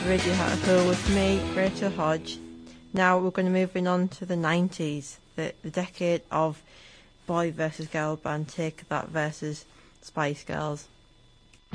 Radio Hackle with me, Rachel Hodge. Now we're going to move on to the 90s, the decade of boy versus girl band Take That versus Spice Girls.